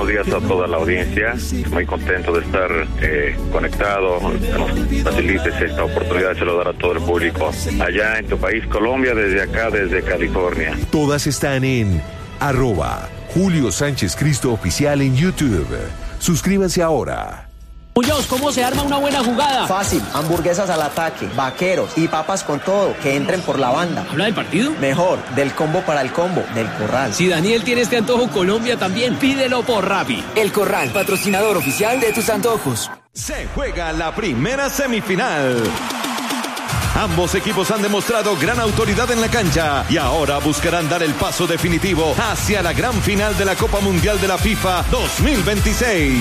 días a toda la audiencia. Muy contento de estar conectado. Nos facilites esta oportunidad de saludar a todo el público allá en tu país, Colombia, desde acá, desde California. Todas están en @Julio Sánchez Cristo Oficial en YouTube. Suscríbanse ahora. Muñoz, ¿cómo se arma una buena jugada? Fácil, hamburguesas al ataque, vaqueros y papas con todo, que entren por la banda. ¿Habla del partido? Mejor, del combo para el combo, del Corral. Si Daniel tiene este antojo, Colombia también, pídelo por Rappi. El Corral, patrocinador oficial de tus antojos. Se juega la primera semifinal. Ambos equipos han demostrado gran autoridad en la cancha y ahora buscarán dar el paso definitivo hacia la gran final de la Copa Mundial de la FIFA 2026.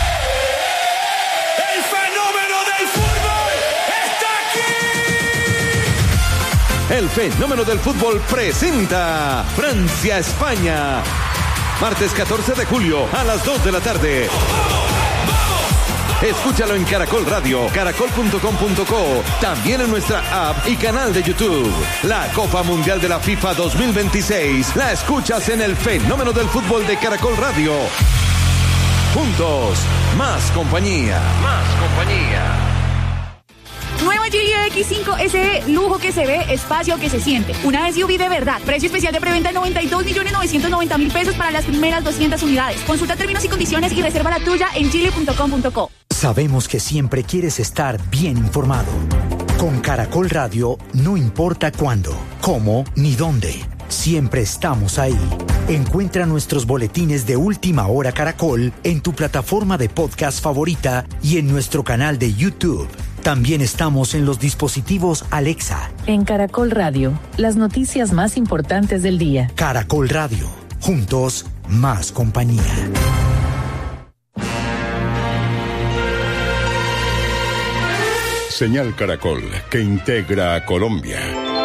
El fenómeno del fútbol presenta Francia-España. Martes 14 de julio a las 2 de la tarde. Escúchalo en Caracol Radio, caracol.com.co, también en nuestra app y canal de YouTube. La Copa Mundial de la FIFA 2026 la escuchas en el fenómeno del fútbol de Caracol Radio. Juntos, más compañía. Más compañía. Nueva Geely X5 SE, lujo que se ve, espacio que se siente. Una SUV de verdad. Precio especial de preventa de 92.990.000 pesos para las primeras 200 unidades. Consulta términos y condiciones y reserva la tuya en geely.com.co. Sabemos que siempre quieres estar bien informado. Con Caracol Radio, no importa cuándo, cómo ni dónde. Siempre estamos ahí. Encuentra nuestros boletines de Última Hora Caracol en tu plataforma de podcast favorita y en nuestro canal de YouTube. También estamos en los dispositivos Alexa. En Caracol Radio, las noticias más importantes del día. Caracol Radio, juntos, más compañía. Señal Caracol, que integra a Colombia.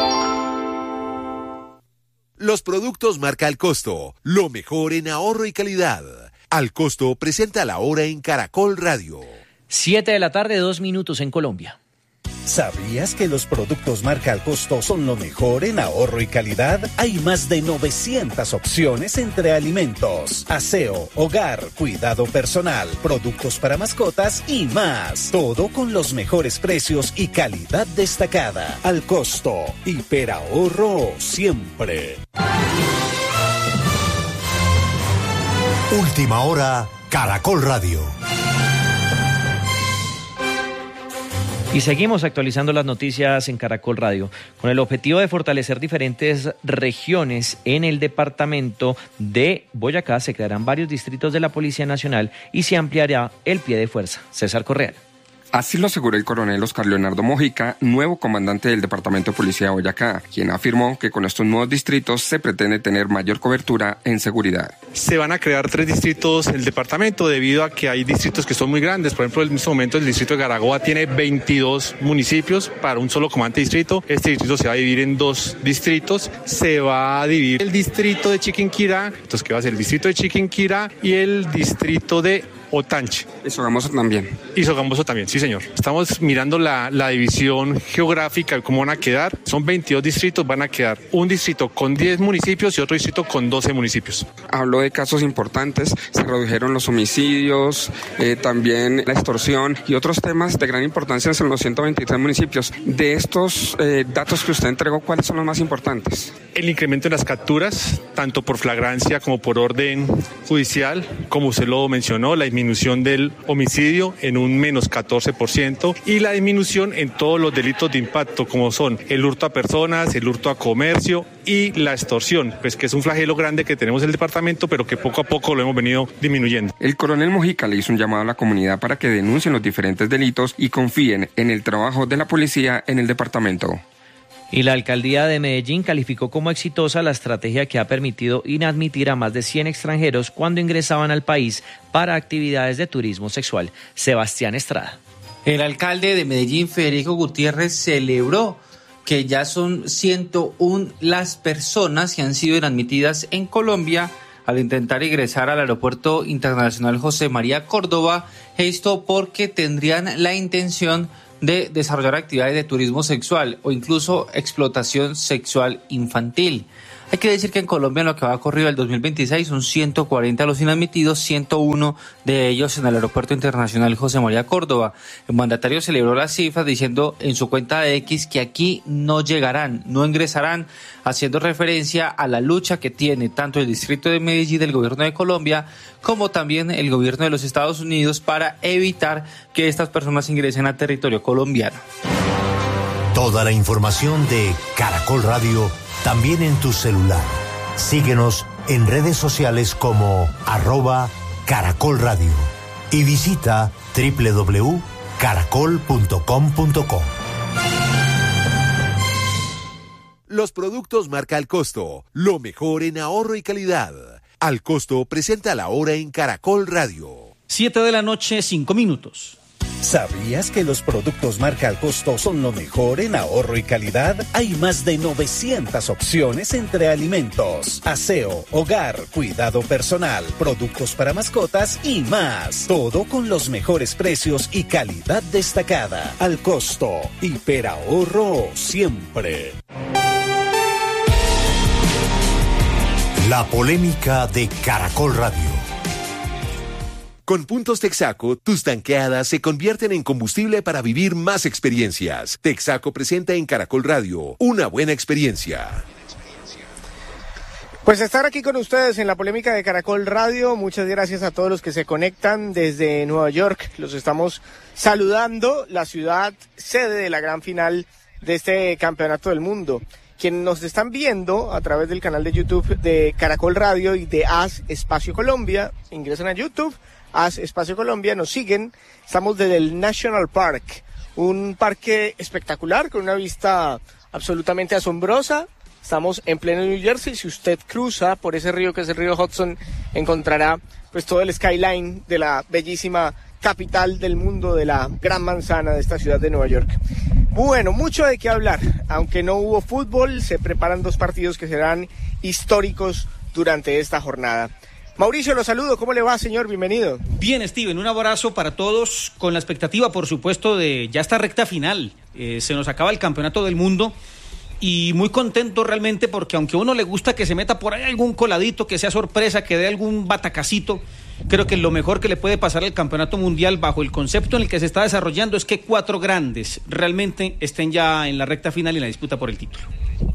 Los productos marca Al Costo, lo mejor en ahorro y calidad. Al Costo presenta la hora en Caracol Radio. 7 de la tarde, 2 minutos en Colombia. ¿Sabías que los productos marca Al Costo son lo mejor en ahorro y calidad? Hay más de 900 opciones entre alimentos, aseo, hogar, cuidado personal, productos para mascotas y más. Todo con los mejores precios y calidad destacada. Al Costo, hiperahorro siempre. Última hora, Caracol Radio. Y seguimos actualizando las noticias en Caracol Radio con el objetivo de fortalecer diferentes regiones en el departamento de Boyacá. Se crearán varios distritos de la Policía Nacional y se ampliará el pie de fuerza. César Correa. Así lo aseguró el coronel Oscar Leonardo Mojica, nuevo comandante del Departamento de Policía de Boyacá, quien afirmó que con estos nuevos distritos se pretende tener mayor cobertura en seguridad. Se van a crear 3 distritos en el departamento debido a que hay distritos que son muy grandes. Por ejemplo, en este momento el distrito de Garagoa tiene 22 municipios para un solo comandante de distrito. Este distrito se va a dividir en 2 distritos. Se va a dividir el distrito de Chiquinquirá, entonces que va a ser el distrito de Chiquinquirá y el distrito de Otanche. Y Sogamoso también. Y Sogamoso también, sí señor. Estamos mirando la división geográfica, cómo van a quedar. Son 22 distritos, van a quedar un distrito con 10 municipios y otro distrito con 12 municipios. Habló de casos importantes, se redujeron los homicidios, también la extorsión y otros temas de gran importancia en los 123 municipios. De estos datos que usted entregó, ¿cuáles son los más importantes? El incremento en las capturas, tanto por flagrancia como por orden judicial, como usted lo mencionó, la disminución del homicidio en un menos 14% y la disminución en todos los delitos de impacto, como son el hurto a personas, el hurto a comercio y la extorsión, pues que es un flagelo grande que tenemos en el departamento, pero que poco a poco lo hemos venido disminuyendo. El coronel Mojica le hizo un llamado a la comunidad para que denuncien los diferentes delitos y confíen en el trabajo de la policía en el departamento. Y la alcaldía de Medellín calificó como exitosa la estrategia que ha permitido inadmitir a más de 100 extranjeros cuando ingresaban al país para actividades de turismo sexual. Sebastián Estrada. El alcalde de Medellín, Federico Gutiérrez, celebró que ya son 101 las personas que han sido inadmitidas en Colombia al intentar ingresar al Aeropuerto Internacional José María Córdoba, esto porque tendrían la intención de desarrollar actividades de turismo sexual o incluso explotación sexual infantil. Hay que decir que en Colombia en lo que va corrido el 2026 son 140 los inadmitidos, 101 de ellos en el Aeropuerto Internacional José María Córdoba. El mandatario celebró las cifras diciendo en su cuenta de X que aquí no llegarán, no ingresarán, haciendo referencia a la lucha que tiene tanto el distrito de Medellín del gobierno de Colombia como también el gobierno de los Estados Unidos para evitar que estas personas ingresen a territorio colombiano. Toda la información de Caracol Radio también en tu celular. Síguenos en redes sociales como @Caracol Radio y visita www.caracol.com.co. Los productos marca Al Costo, lo mejor en ahorro y calidad. Al Costo presenta la hora en Caracol Radio. 7:05 p.m. ¿Sabías que los productos marca Al Costo son lo mejor en ahorro y calidad? Hay más de 900 opciones entre alimentos, aseo, hogar, cuidado personal, productos para mascotas y más. Todo con los mejores precios y calidad destacada. Al Costo, hiperahorro siempre. La polémica de Caracol Radio. Con Puntos Texaco, tus tanqueadas se convierten en combustible para vivir más experiencias. Texaco presenta en Caracol Radio una buena experiencia. Pues estar aquí con ustedes en la polémica de Caracol Radio. Muchas gracias a todos los que se conectan desde Nueva York. Los estamos saludando, la ciudad sede de la gran final de este campeonato del mundo. Quienes nos están viendo a través del canal de YouTube de Caracol Radio y de AS Espacio Colombia, ingresan a YouTube, AS Espacio Colombia, nos siguen. Estamos desde el National Park, un parque espectacular con una vista absolutamente asombrosa. Estamos en pleno New Jersey. Si usted cruza por ese río que es el río Hudson, encontrará pues todo el skyline de la bellísima capital del mundo, de la gran manzana de esta ciudad de Nueva York. Bueno, mucho de qué hablar. Aunque no hubo fútbol, se preparan dos partidos que serán históricos durante esta jornada. Mauricio, lo saludo. ¿Cómo le va, señor? Bienvenido. Bien, Steven, un abrazo para todos, con la expectativa, por supuesto, de ya esta recta final. Se nos acaba el campeonato del mundo y muy contento realmente porque aunque a uno le gusta que se meta por ahí algún coladito, que sea sorpresa, que dé algún batacacito, creo que lo mejor que le puede pasar al campeonato mundial bajo el concepto en el que se está desarrollando es que 4 grandes realmente estén ya en la recta final y en la disputa por el título.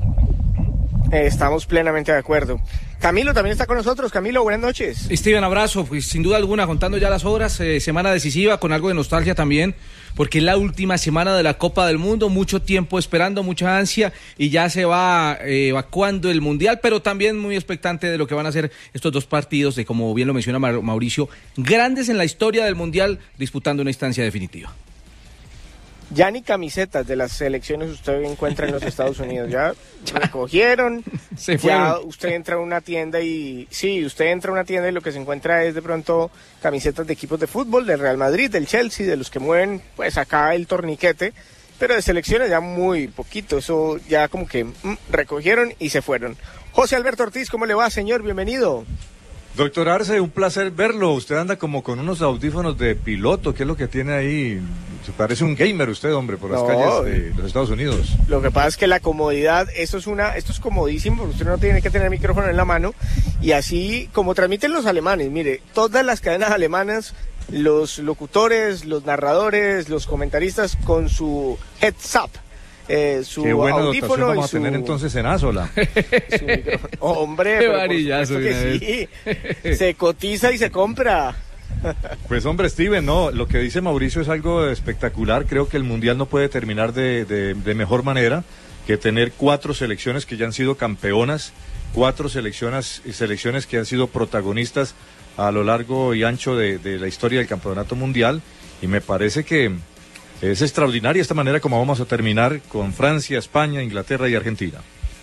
Estamos plenamente de acuerdo. Camilo también está con nosotros. Camilo, buenas noches. Steven, abrazo. Pues sin duda alguna, contando ya las horas, semana decisiva, con algo de nostalgia también, porque es la última semana de la Copa del Mundo, mucho tiempo esperando, mucha ansia, y ya se va evacuando el Mundial, pero también muy expectante de lo que van a ser estos dos partidos, de como bien lo menciona Mauricio, grandes en la historia del Mundial, disputando una instancia definitiva. Ya ni camisetas de las selecciones usted encuentra en los Estados Unidos, ya recogieron, ya usted entra a una tienda y lo que se encuentra es de pronto camisetas de equipos de fútbol, del Real Madrid, del Chelsea, de los que mueven pues acá el torniquete, pero de selecciones ya muy poquito, eso ya como que recogieron y se fueron. José Alberto Ortiz, ¿cómo le va, señor? Bienvenido. Doctor Arce, un placer verlo. Usted anda como con unos audífonos de piloto. ¿Qué es lo que tiene ahí? Se parece un gamer usted, hombre, por las calles de los Estados Unidos. Lo que pasa es que la comodidad, esto es comodísimo, porque usted no tiene que tener micrófono en la mano. Y así como transmiten los alemanes, mire, todas las cadenas alemanas, los locutores, los narradores, los comentaristas con su heads-up. Su qué buena audífono dotación vamos a tener entonces en Azola. Hombre, qué varillazo que sí, se cotiza y se compra. Pues hombre, Steven, no, lo que dice Mauricio es algo espectacular. Creo que el Mundial no puede terminar de mejor manera que tener 4 selecciones que ya han sido campeonas, 4 selecciones que han sido protagonistas a lo largo y ancho de la historia del campeonato mundial, y me parece que es extraordinaria esta manera como vamos a terminar con Francia, España, Inglaterra y Argentina.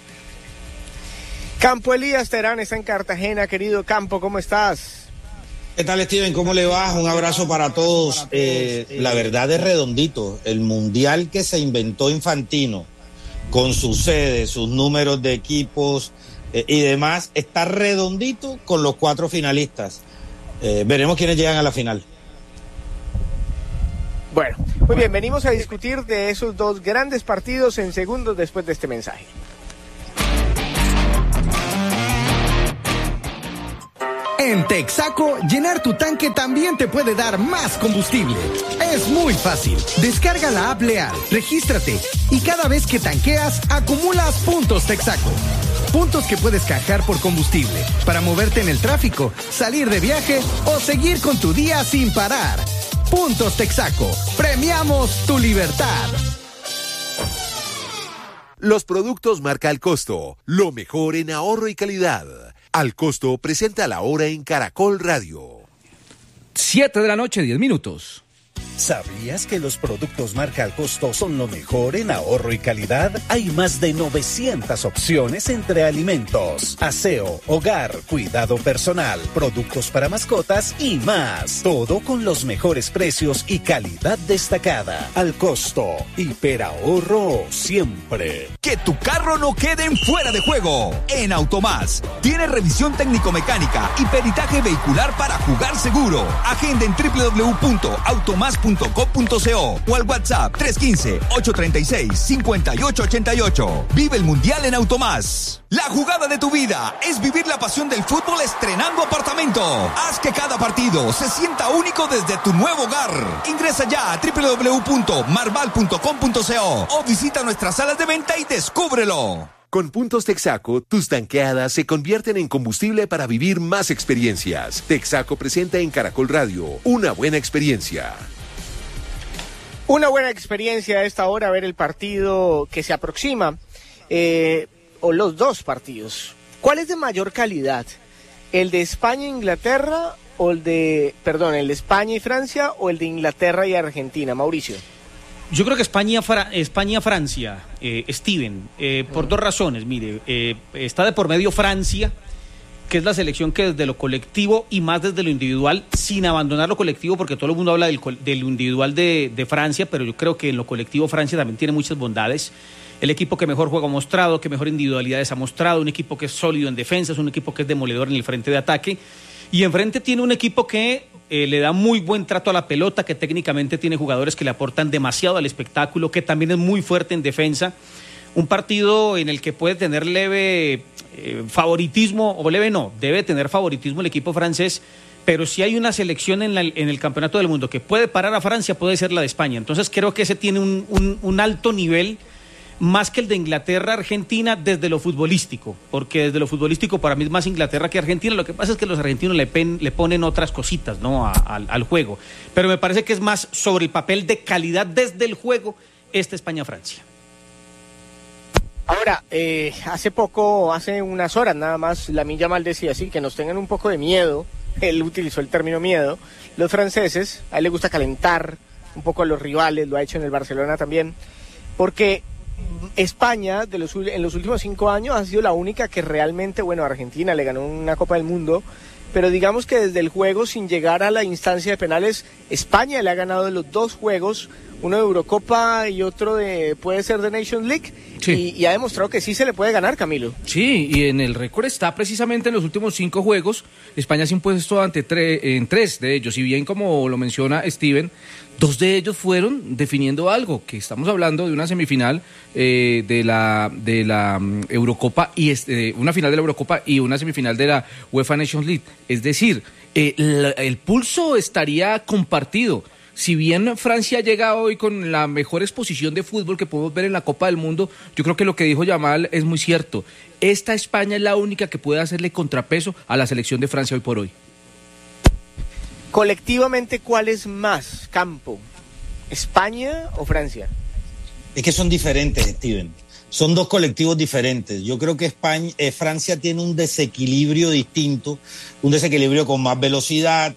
Campo Elías Terán está en Cartagena. Querido Campo, ¿cómo estás? ¿Qué tal, Steven? ¿Cómo le va? Un abrazo para todos. La verdad es redondito. El mundial que se inventó Infantino, con sus sedes, sus números de equipos y demás, está redondito con los 4 finalistas. Veremos quiénes llegan a la final. Bueno, muy bien, venimos a discutir de esos 2 grandes partidos en segundos después de este mensaje. En Texaco, llenar tu tanque también te puede dar más combustible. Es muy fácil. Descarga la app Leal, regístrate y cada vez que tanqueas, acumulas puntos Texaco. Puntos que puedes canjear por combustible, para moverte en el tráfico, salir de viaje o seguir con tu día sin parar. Puntos Texaco. Premiamos tu libertad. Los productos marca Al Costo, lo mejor en ahorro y calidad. Al Costo presenta la hora en Caracol Radio. 7:10 p.m. ¿Sabías que los productos marca Al Costo son lo mejor en ahorro y calidad? Hay más de 900 opciones entre alimentos, aseo, hogar, cuidado personal, productos para mascotas y más. Todo con los mejores precios y calidad destacada. Al Costo, hiperahorro siempre. Que tu carro no quede en fuera de juego. En Automás tiene revisión técnico-mecánica y peritaje vehicular para jugar seguro. Agenda en www.automás.com.co o al WhatsApp 315-836-5888. Vive el Mundial en Automás. La jugada de tu vida es vivir la pasión del fútbol estrenando apartamento. Haz que cada partido se sienta único desde tu nuevo hogar. Ingresa ya a www.marval.com.co o visita nuestras salas de venta y descúbrelo. Con Puntos Texaco, tus tanqueadas se convierten en combustible para vivir más experiencias. Texaco presenta en Caracol Radio una buena experiencia. Una buena experiencia a esta hora ver el partido que se aproxima, o los dos partidos. ¿Cuál es de mayor calidad? ¿El de España e Inglaterra o el de España y Francia o el de Inglaterra y Argentina, Mauricio? Yo creo que España-Francia, Steven, por dos razones. Mire, está de por medio Francia, que es la selección que desde lo colectivo y más desde lo individual, sin abandonar lo colectivo, porque todo el mundo habla del individual de Francia, pero yo creo que en lo colectivo Francia también tiene muchas bondades. El equipo que mejor juego ha mostrado, que mejor individualidades ha mostrado, un equipo que es sólido en defensa, es un equipo que es demoledor en el frente de ataque, y enfrente tiene un equipo que le da muy buen trato a la pelota, que técnicamente tiene jugadores que le aportan demasiado al espectáculo, que también es muy fuerte en defensa. Un partido en el que puede tener leve favoritismo, o leve no, debe tener favoritismo el equipo francés, pero si hay una selección en el Campeonato del Mundo que puede parar a Francia, puede ser la de España. Entonces creo que ese tiene un alto nivel, más que el de Inglaterra-Argentina desde lo futbolístico, porque desde lo futbolístico para mí es más Inglaterra que Argentina. Lo que pasa es que los argentinos le ponen otras cositas, ¿no?, al juego, pero me parece que es más sobre el papel de calidad desde el juego España-Francia. Ahora, hace unas horas nada más, Lamine Yamal decía así, que nos tengan un poco de miedo. Él utilizó el término miedo. Los franceses, a él le gusta calentar un poco a los rivales, lo ha hecho en el Barcelona también, porque España en los últimos 5 años ha sido la única que realmente, Argentina le ganó una Copa del Mundo, pero digamos que desde el juego, sin llegar a la instancia de penales, España le ha ganado de los dos juegos, uno de Eurocopa y otro puede ser de Nations League, sí. y ha demostrado que sí se le puede ganar, Camilo. Sí, y en el récord está precisamente en los últimos 5 juegos, España se ha impuesto en 3 de ellos, y bien como lo menciona Steven, 2 de ellos fueron definiendo algo, que estamos hablando de una semifinal de la Eurocopa, y una final de la Eurocopa y una semifinal de la UEFA Nations League. Es decir, el pulso estaría compartido. Si bien Francia llega hoy con la mejor exposición de fútbol que podemos ver en la Copa del Mundo, yo creo que lo que dijo Yamal es muy cierto. Esta España es la única que puede hacerle contrapeso a la selección de Francia hoy por hoy. Colectivamente, ¿cuál es más, Campo? ¿España o Francia? Es que son diferentes, Steven. Son dos colectivos diferentes. Yo creo que Francia tiene un desequilibrio distinto, un desequilibrio con más velocidad,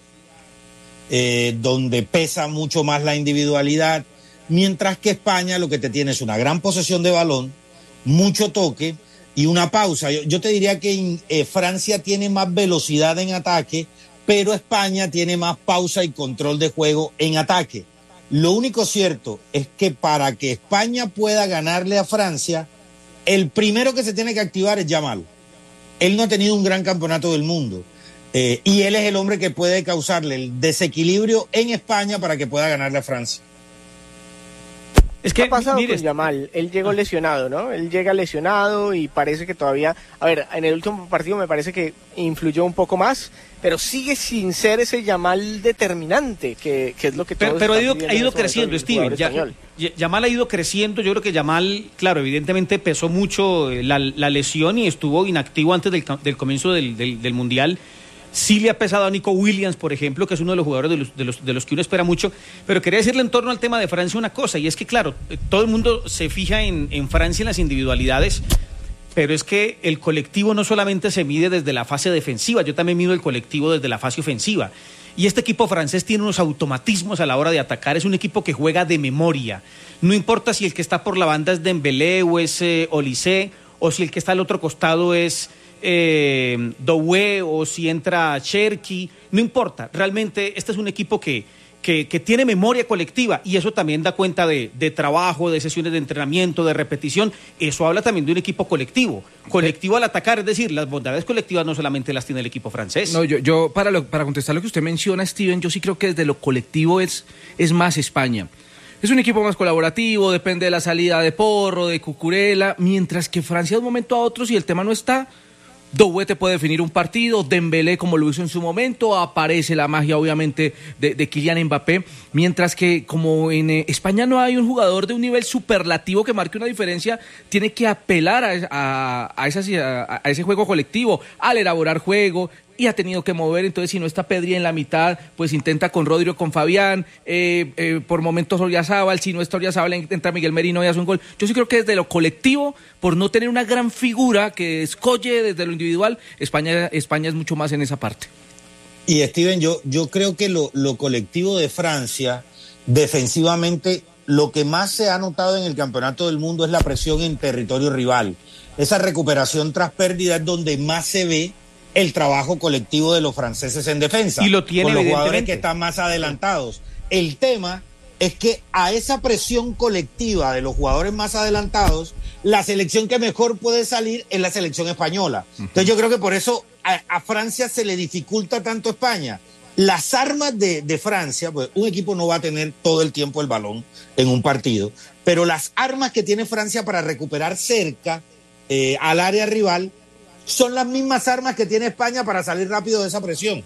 donde pesa mucho más la individualidad, mientras que España lo que te tiene es una gran posesión de balón, mucho toque y una pausa. Yo te diría que Francia tiene más velocidad en ataque, pero España tiene más pausa y control de juego en ataque. Lo único cierto es que para que España pueda ganarle a Francia, el primero que se tiene que activar es Yamal. Él no ha tenido un gran campeonato del mundo. Y él es el hombre que puede causarle el desequilibrio en España para que pueda ganarle a Francia. Es que, ¿qué ha pasado con Yamal? Él llegó lesionado, ¿no? Él llega lesionado y parece que todavía... A ver, en el último partido me parece que influyó un poco más, pero sigue sin ser ese Yamal determinante, que es lo que todos Pero ha ido creciendo, Steven. Yamal ha ido creciendo. Yo creo que Yamal, claro, evidentemente pesó mucho la lesión y estuvo inactivo antes del comienzo del Mundial. Sí le ha pesado a Nico Williams, por ejemplo, que es uno de los jugadores de los que uno espera mucho. Pero quería decirle en torno al tema de Francia una cosa, y es que, claro, todo el mundo se fija en Francia, en las individualidades, pero es que el colectivo no solamente se mide desde la fase defensiva, yo también mido el colectivo desde la fase ofensiva. Y este equipo francés tiene unos automatismos a la hora de atacar, es un equipo que juega de memoria. No importa si el que está por la banda es Dembélé o es Olysée, o si el que está al otro costado es Doué o si entra Cherki, no importa, realmente este es un equipo que tiene memoria colectiva y eso también da cuenta de trabajo, de sesiones de entrenamiento, de repetición. Eso habla también de un equipo colectivo al atacar, es decir, las bondades colectivas no solamente las tiene el equipo francés. No, yo para contestar lo que usted menciona, Steven, yo sí creo que desde lo colectivo es más España. Es un equipo más colaborativo, depende de la salida de Porro, de Cucurella, mientras que Francia de un momento a otro, si el tema no está, Doué te puede definir un partido, Dembélé como lo hizo en su momento, aparece la magia obviamente de Kylian Mbappé, mientras que como en España no hay un jugador de un nivel superlativo que marque una diferencia, tiene que apelar a ese juego colectivo, al elaborar juego, y ha tenido que mover, entonces si no está Pedri en la mitad, pues intenta con Rodrigo, con Fabián, por momentos Oryazábal, si no está Oryazábal entra Miguel Merino y hace un gol. Yo sí creo que desde lo colectivo, por no tener una gran figura que escolle desde lo individual, España es mucho más en esa parte. Y Steven, yo creo que lo colectivo de Francia, defensivamente, lo que más se ha notado en el campeonato del mundo es la presión en territorio rival. Esa recuperación tras pérdida es donde más se ve el trabajo colectivo de los franceses en defensa. Y lo tiene, con los jugadores que están más adelantados. El tema es que a esa presión colectiva de los jugadores más adelantados, la selección que mejor puede salir es la selección española. Entonces yo creo que por eso a Francia se le dificulta tanto a España. Las armas de Francia, pues un equipo no va a tener todo el tiempo el balón en un partido, pero las armas que tiene Francia para recuperar cerca al área rival son las mismas armas que tiene España para salir rápido de esa presión.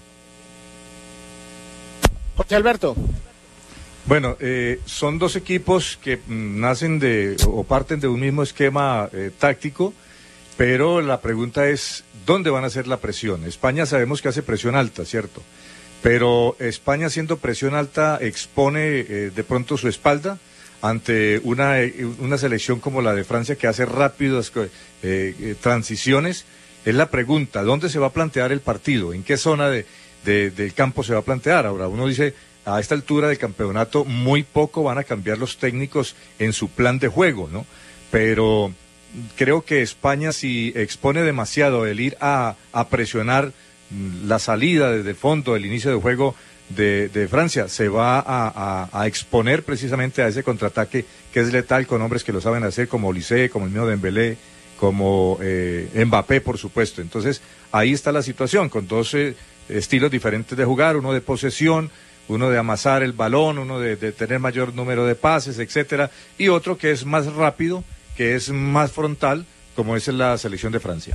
José Alberto. Bueno, son dos equipos que nacen o parten de un mismo esquema táctico, pero la pregunta es, ¿dónde van a hacer la presión? España sabemos que hace presión alta, ¿cierto? Pero España haciendo presión alta expone de pronto su espalda ante una selección como la de Francia que hace rápidas transiciones. Es la pregunta, ¿dónde se va a plantear el partido? ¿En qué zona del campo se va a plantear? Ahora, uno dice, a esta altura del campeonato muy poco van a cambiar los técnicos en su plan de juego, ¿no? Pero creo que España, si expone demasiado el ir a presionar la salida desde el fondo, el inicio de juego de Francia, se va a exponer precisamente a ese contraataque que es letal con hombres que lo saben hacer, como Olysée, como el mismo Dembélé, como Mbappé, por supuesto. Entonces, ahí está la situación, con dos estilos diferentes de jugar, uno de posesión, uno de amasar el balón, uno de tener mayor número de pases, etcétera, y otro que es más rápido, que es más frontal, como es la selección de Francia.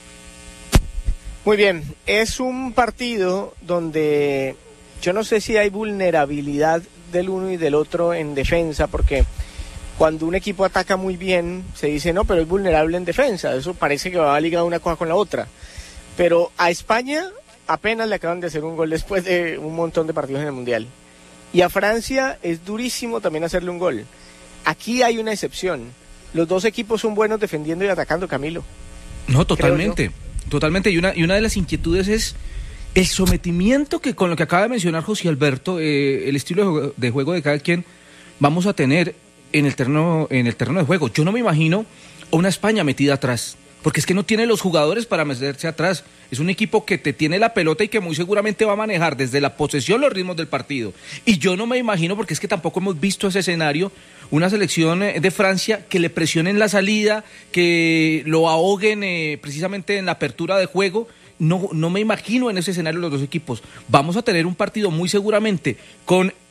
Muy bien, es un partido donde yo no sé si hay vulnerabilidad del uno y del otro en defensa, porque cuando un equipo ataca muy bien, se dice, no, pero es vulnerable en defensa. Eso parece que va ligado una cosa con la otra. Pero a España apenas le acaban de hacer un gol después de un montón de partidos en el Mundial. Y a Francia es durísimo también hacerle un gol. Aquí hay una excepción. Los dos equipos son buenos defendiendo y atacando, Camilo. No, totalmente. Totalmente. Y una de las inquietudes es el sometimiento que, con lo que acaba de mencionar José Alberto, el estilo de juego de cada quien vamos a tener en el terreno de juego. Yo no me imagino a una España metida atrás, porque es que no tiene los jugadores para meterse atrás. Es un equipo que te tiene la pelota y que muy seguramente va a manejar desde la posesión los ritmos del partido. Y yo no me imagino, porque es que tampoco hemos visto ese escenario, una selección de Francia que le presionen la salida, que lo ahoguen precisamente en la apertura de juego. No me imagino en ese escenario los dos equipos. Vamos a tener un partido muy seguramente con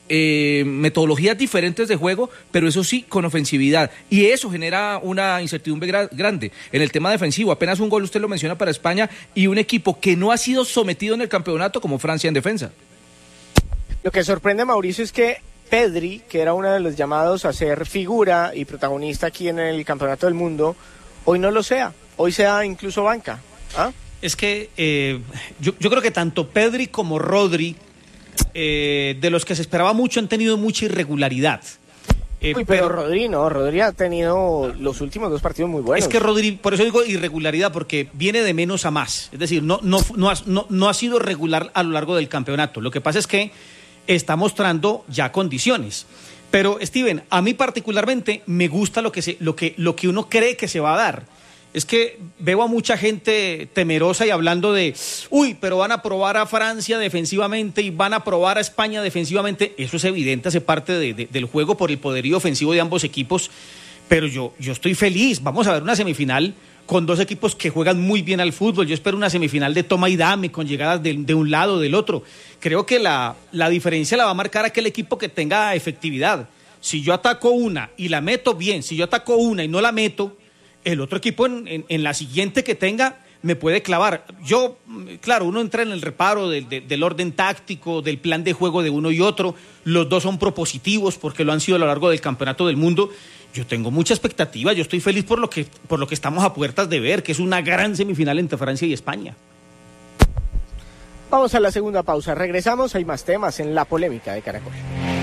metodologías diferentes de juego, pero eso sí, con ofensividad. Y eso genera una incertidumbre grande. En el tema defensivo, apenas un gol, usted lo menciona, para España, y un equipo que no ha sido sometido en el campeonato como Francia en defensa. Lo que sorprende, Mauricio, es que Pedri, que era uno de los llamados a ser figura y protagonista aquí en el Campeonato del Mundo, hoy no lo sea. Hoy sea incluso banca. ¿Ah? Es que yo creo que tanto Pedri como Rodri, de los que se esperaba mucho, han tenido mucha irregularidad. Pero Rodri ha tenido los últimos 2 partidos muy buenos. Es que Rodri, por eso digo irregularidad, porque viene de menos a más. Es decir, no ha sido regular a lo largo del campeonato. Lo que pasa es que está mostrando ya condiciones. Pero, Steven, a mí particularmente me gusta lo que uno cree que se va a dar. Es que veo a mucha gente temerosa y hablando de, pero van a probar a Francia defensivamente y van a probar a España defensivamente. Eso es evidente, hace parte del juego por el poderío ofensivo de ambos equipos. Pero yo estoy feliz. Vamos a ver una semifinal con 2 equipos que juegan muy bien al fútbol. Yo espero una semifinal de toma y dame, con llegadas de un lado o del otro. Creo que la diferencia la va a marcar aquel equipo que tenga efectividad. Si yo ataco una y la meto, bien. Si yo ataco una y no la meto, el otro equipo en la siguiente que tenga me puede clavar. Yo, claro, uno entra en el reparo del orden táctico, del plan de juego de uno y otro. Los 2 son propositivos porque lo han sido a lo largo del Campeonato del Mundo. Yo tengo mucha expectativa, yo estoy feliz por lo que estamos a puertas de ver, que es una gran semifinal entre Francia y España. Vamos a la segunda pausa, regresamos, hay más temas en la polémica de Caracol.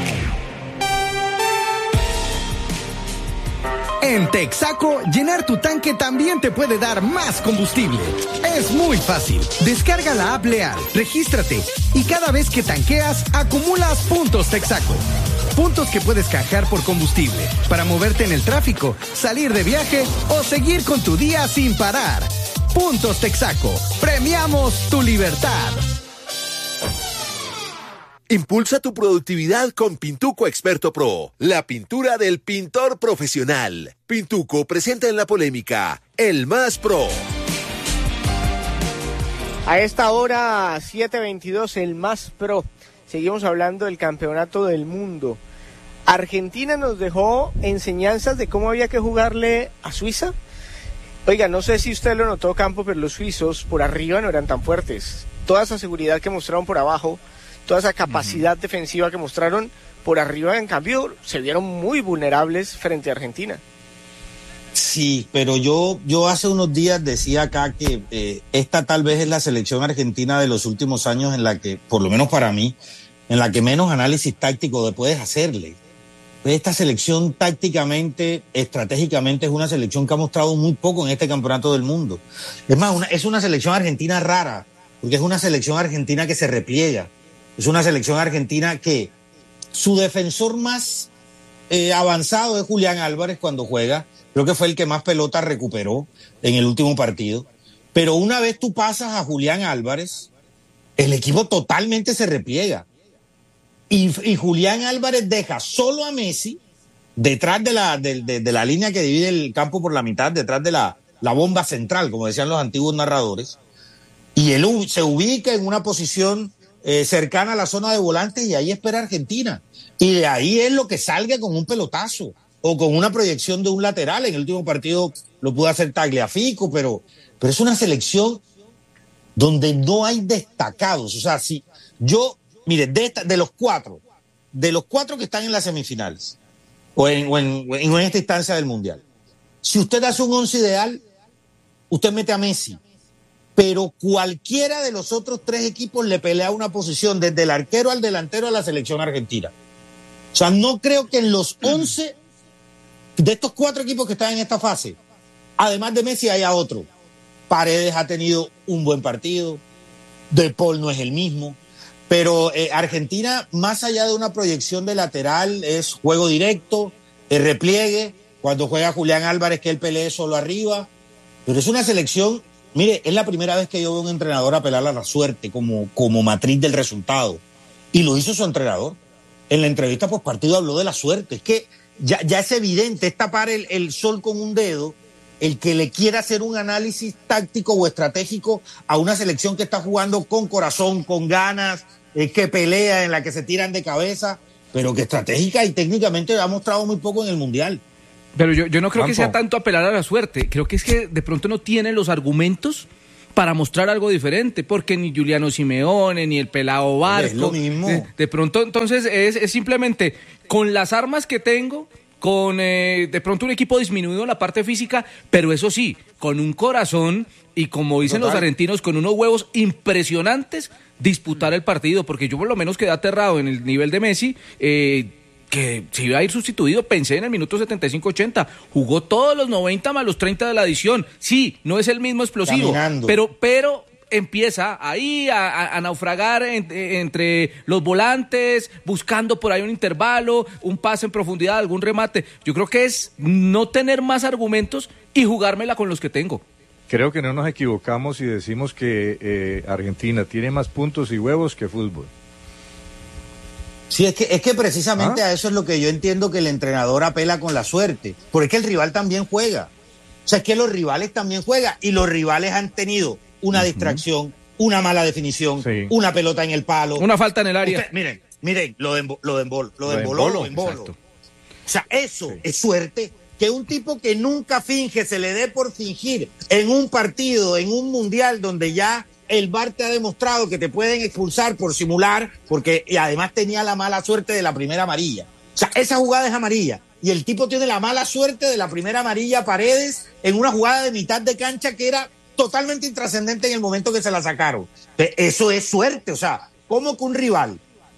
En Texaco, llenar tu tanque también te puede dar más combustible. Es muy fácil. Descarga la app Leal, regístrate y cada vez que tanqueas, acumulas puntos Texaco. Puntos que puedes canjear por combustible para moverte en el tráfico, salir de viaje o seguir con tu día sin parar. Puntos Texaco. Premiamos tu libertad. Impulsa tu productividad con Pintuco Experto Pro, la pintura del pintor profesional. Pintuco presenta en la polémica el más pro. A esta hora, 7:22, el más pro. Seguimos hablando del Campeonato del Mundo. Argentina nos dejó enseñanzas de cómo había que jugarle a Suiza. Oiga, no sé si usted lo notó, Campo, pero los suizos por arriba no eran tan fuertes. Toda esa seguridad que mostraron por abajo, toda esa capacidad defensiva que mostraron por arriba, en cambio, se vieron muy vulnerables frente a Argentina. Sí, pero yo hace unos días decía acá que esta tal vez es la selección argentina de los últimos años en la que, por lo menos para mí, en la que menos análisis táctico puedes hacerle. Esta selección tácticamente, estratégicamente, es una selección que ha mostrado muy poco en este Campeonato del Mundo. Es más, es una selección argentina rara, porque es una selección argentina que se repliega. Es una selección argentina que su defensor más avanzado es Julián Álvarez cuando juega. Creo que fue el que más pelota recuperó en el último partido. Pero una vez tú pasas a Julián Álvarez, el equipo totalmente se repliega. Y Julián Álvarez deja solo a Messi detrás de la línea que divide el campo por la mitad, detrás de la bomba central, como decían los antiguos narradores. Y él se ubica en una posición cercana a la zona de volantes y ahí espera Argentina. Y de ahí es lo que salga con un pelotazo o con una proyección de un lateral. En el último partido lo pudo hacer Tagliafico, pero es una selección donde no hay destacados. O sea, si yo, mire, de los cuatro que están en las semifinales o en esta instancia del Mundial, si usted hace un 11 ideal, usted mete a Messi. Pero cualquiera de los otros 3 equipos le pelea una posición, desde el arquero al delantero a la selección argentina. O sea, no creo que en los 11 de estos 4 equipos que están en esta fase, además de Messi, haya otro. Paredes ha tenido un buen partido, De Paul no es el mismo, pero Argentina, más allá de una proyección de lateral, es juego directo, repliegue, cuando juega Julián Álvarez que él pelee solo arriba, pero es una selección. Mire, es la primera vez que yo veo a un entrenador apelar a la suerte como matriz del resultado. Y lo hizo su entrenador. En la entrevista post partido habló de la suerte. Es que ya es evidente, es tapar el sol con un dedo el que le quiera hacer un análisis táctico o estratégico a una selección que está jugando con corazón, con ganas, que pelea, en la que se tiran de cabeza. pero que estratégica y técnicamente ha mostrado muy poco en el Mundial. Pero yo no creo que sea tanto apelar a la suerte, creo que es que de pronto no tiene los argumentos para mostrar algo diferente, porque ni Giuliano Simeone, ni el Pelao Barco. Es lo mismo. De pronto, entonces, es simplemente con las armas que tengo, con de pronto un equipo disminuido en la parte física, pero eso sí, con un corazón y como dicen los argentinos, con unos huevos impresionantes, disputar el partido, porque yo por lo menos quedé aterrado en el nivel de Messi, que se iba a ir sustituido, pensé en el minuto 75-80, jugó todos los 90 más los 30 de la adición, sí, no es el mismo explosivo, pero empieza ahí a naufragar entre los volantes, buscando por ahí un intervalo, un pase en profundidad, algún remate. Yo creo que es no tener más argumentos y jugármela con los que tengo. Creo que no nos equivocamos si decimos que Argentina tiene más puntos y huevos que fútbol. Sí, es que precisamente a eso es lo que yo entiendo que el entrenador apela con la suerte, porque es que el rival también juega. O sea, es que los rivales también juegan y los rivales han tenido una distracción, una mala definición, una pelota en el palo. Una falta en el área. Miren, lo de Embolo. O sea, eso es suerte. Que un tipo que nunca finge se le dé por fingir en un partido, en un mundial donde ya el VAR te ha demostrado que te pueden expulsar por simular, y además tenía la mala suerte de la primera amarilla. O sea, esa jugada es amarilla. Y el tipo tiene la mala suerte de la primera amarilla a Paredes en una jugada de mitad de cancha que era totalmente intrascendente en el momento que se la sacaron. Eso es suerte. O sea, ¿cómo que un rival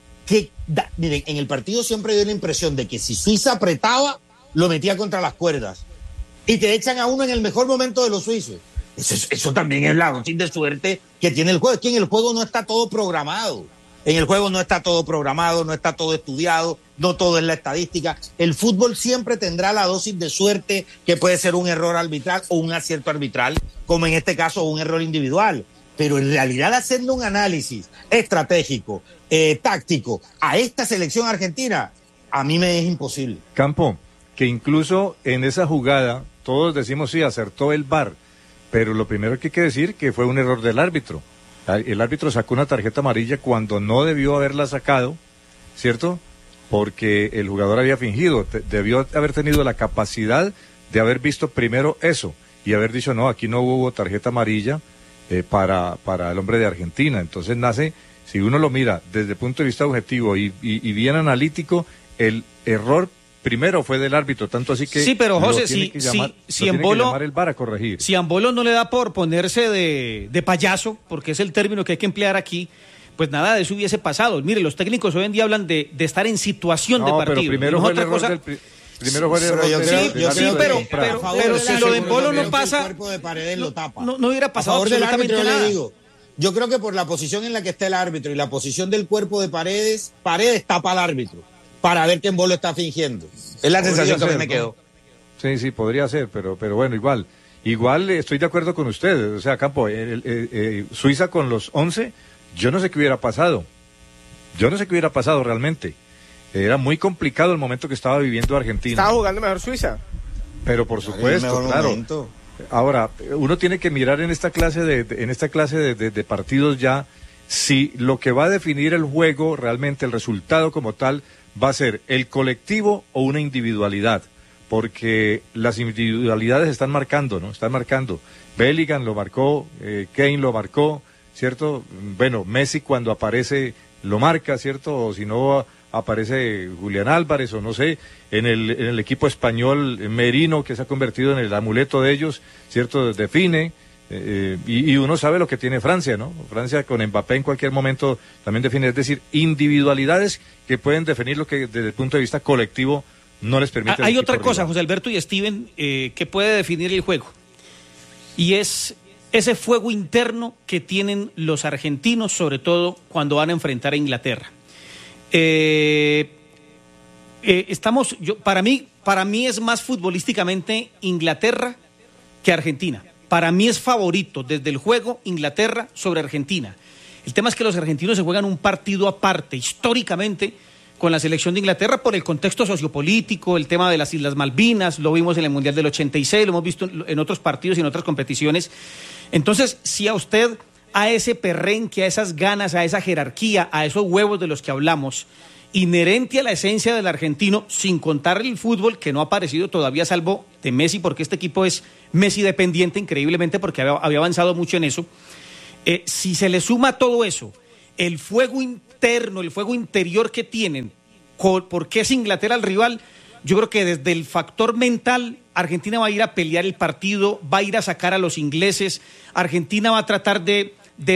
miren, en el partido siempre dio la impresión de que si Suiza apretaba, lo metía contra las cuerdas. Y te echan a uno en el mejor momento de los suizos. Eso también es la dosis de suerte que tiene el juego. Es que en el juego no está todo programado. En el juego no está todo programado, no está todo estudiado, no todo es la estadística. El fútbol siempre tendrá la dosis de suerte que puede ser un error arbitral o un acierto arbitral, como en este caso un error individual. Pero en realidad haciendo un análisis estratégico, táctico, a esta selección argentina, a mí me es imposible. Campo, que incluso en esa jugada todos decimos sí, acertó el VAR, pero lo primero que hay que decir que fue un error del árbitro. El árbitro sacó una tarjeta amarilla cuando no debió haberla sacado, ¿cierto? Porque el jugador había fingido, debió haber tenido la capacidad de haber visto primero eso y haber dicho no, aquí no hubo tarjeta amarilla para el hombre de Argentina. Entonces nace, si uno lo mira desde el punto de vista objetivo y bien analítico, el error primero fue del árbitro, tanto así que sí, pero José, si Embolo el VAR a corregir. Si Embolo no le da por ponerse de payaso, porque es el término que hay que emplear aquí, pues nada de eso hubiese pasado. Mire, los técnicos hoy en día hablan de estar en situación de partido. Pero primero fue el error primero fue el error pero si lo de Embolo no pasa, el cuerpo de Paredes lo tapa. No hubiera pasado absolutamente árbitro, nada. Le digo, yo creo que por la posición en la que está el árbitro y la posición del cuerpo de Paredes tapa al árbitro para ver que Embolo está fingiendo. Es la sensación que a mí me quedó. Sí, podría ser, pero bueno, igual estoy de acuerdo con ustedes. O sea, Campo, Suiza con los 11, yo no sé qué hubiera pasado. Realmente. Era muy complicado el momento que estaba viviendo Argentina. Estaba jugando mejor Suiza. Pero por supuesto, claro. Momento. Ahora, uno tiene que mirar en esta clase de partidos ya si lo que va a definir el juego, realmente el resultado como tal, va a ser el colectivo o una individualidad, porque las individualidades están marcando, ¿no? Están marcando. Bellingham lo marcó, Kane lo marcó, ¿cierto? Bueno, Messi cuando aparece lo marca, ¿cierto? O si no aparece Julián Álvarez o no sé, en el equipo español Merino, que se ha convertido en el amuleto de ellos, ¿cierto? Define. Y uno sabe lo que tiene Francia, ¿no? Francia con Mbappé en cualquier momento también define, es decir, individualidades que pueden definir lo que desde el punto de vista colectivo no les permite. Hay otra cosa, José Alberto y Steven, que puede definir el juego, y es ese fuego interno que tienen los argentinos, sobre todo cuando van a enfrentar a Inglaterra. Para mí es más futbolísticamente Inglaterra que Argentina. Para mí es favorito desde el juego Inglaterra sobre Argentina. El tema es que los argentinos se juegan un partido aparte, históricamente, con la selección de Inglaterra por el contexto sociopolítico, el tema de las Islas Malvinas, lo vimos en el Mundial del 86, lo hemos visto en otros partidos y en otras competiciones. Entonces, si a usted, a ese perrenque, a esas ganas, a esa jerarquía, a esos huevos de los que hablamos, inherente a la esencia del argentino, sin contar el fútbol que no ha aparecido todavía salvo de Messi, porque este equipo es Messi dependiente increíblemente porque había avanzado mucho en eso. Si se le suma todo eso, el fuego interno, el fuego interior que tienen, porque es Inglaterra el rival, yo creo que desde el factor mental, Argentina va a ir a pelear el partido, va a ir a sacar a los ingleses, Argentina va a tratar de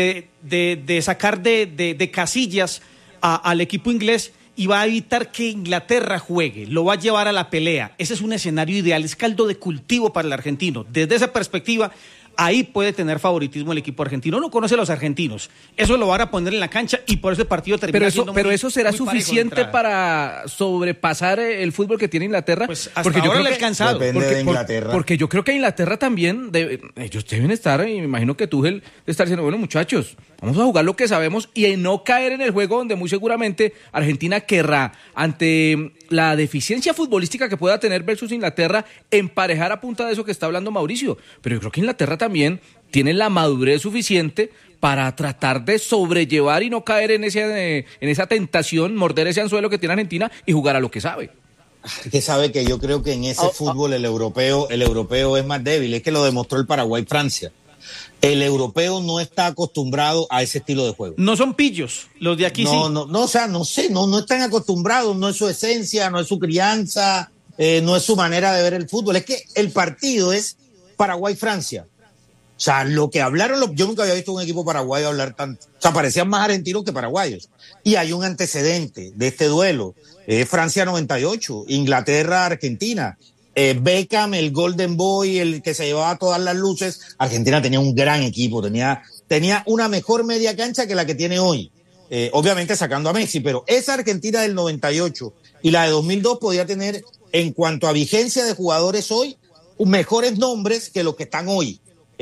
sacar de casillas al equipo inglés y va a evitar que Inglaterra juegue, lo va a llevar a la pelea. Ese es un escenario ideal, es caldo de cultivo para el argentino. Desde esa perspectiva, ahí puede tener favoritismo el equipo argentino. Uno conoce a los argentinos, eso lo van a poner en la cancha y por eso el partido termina siendo pero eso será suficiente para sobrepasar el fútbol que tiene Inglaterra. Pues hasta porque ahora le ha alcanzado. Depende de Inglaterra. Porque yo creo que Inglaterra también, ellos deben estar, y me imagino que Tuchel debe estar diciendo, bueno muchachos, vamos a jugar lo que sabemos y en no caer en el juego donde muy seguramente Argentina querrá, ante la deficiencia futbolística que pueda tener versus Inglaterra, emparejar a punta de eso que está hablando Mauricio. Pero yo creo que Inglaterra también tiene la madurez suficiente para tratar de sobrellevar y no caer en esa tentación, morder ese anzuelo que tiene Argentina y jugar a lo que sabe. Que sabe que yo creo que en ese fútbol el europeo es más débil, es que lo demostró el Paraguay-Francia. El europeo no está acostumbrado a ese estilo de juego. No son pillos, los de aquí sí. No están acostumbrados, no es su esencia, no es su crianza, no es su manera de ver el fútbol. Es que el partido es Paraguay-Francia. O sea, lo que hablaron, yo nunca había visto un equipo paraguayo hablar tanto. O sea, parecían más argentinos que paraguayos. Y hay un antecedente de este duelo. Francia 98, Inglaterra-Argentina. Beckham, el Golden Boy, el que se llevaba todas las luces. Argentina tenía un gran equipo, tenía una mejor media cancha que la que tiene hoy. Obviamente sacando a Messi, pero esa Argentina del 98 y la de 2002 podía tener, en cuanto a vigencia de jugadores hoy, mejores nombres que los que están hoy.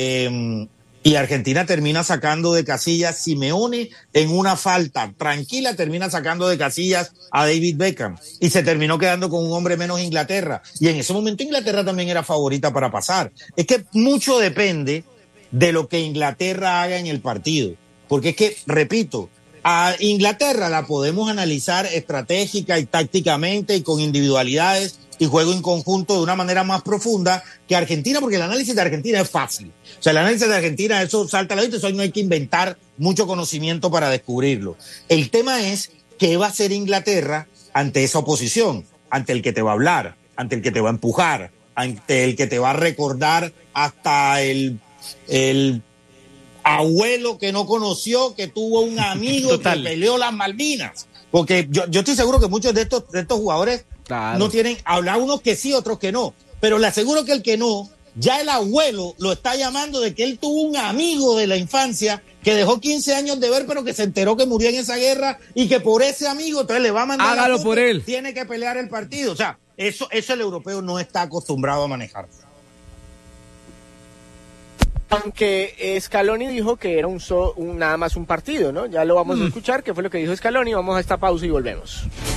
Y Argentina termina sacando de casillas Simeone en una falta tranquila, termina sacando de casillas a David Beckham y se terminó quedando con un hombre menos Inglaterra, y en ese momento Inglaterra también era favorita para pasar. Es que mucho depende de lo que Inglaterra haga en el partido, porque es que, repito, a Inglaterra la podemos analizar estratégica y tácticamente y con individualidades y juego en conjunto de una manera más profunda que Argentina, porque el análisis de Argentina es fácil. O sea, el análisis de Argentina, eso salta a la vista, eso no hay que inventar mucho conocimiento para descubrirlo. El tema es qué va a hacer Inglaterra ante esa oposición, ante el que te va a hablar, ante el que te va a empujar, ante el que te va a recordar hasta el abuelo que no conoció, que tuvo un amigo que peleó las Malvinas. Porque yo estoy seguro que muchos de estos jugadores no tienen, habla unos que sí, otros que no. Pero le aseguro que el que no, ya el abuelo lo está llamando de que él tuvo un amigo de la infancia que dejó 15 años de ver, pero que se enteró que murió en esa guerra y que por ese amigo entonces le va a mandar hágalo por él. Tiene que pelear el partido. O sea, eso el europeo no está acostumbrado a manejar. Aunque Scaloni dijo que era nada más un partido, ¿no? Ya lo vamos a escuchar, qué fue lo que dijo Scaloni. Vamos a esta pausa y volvemos.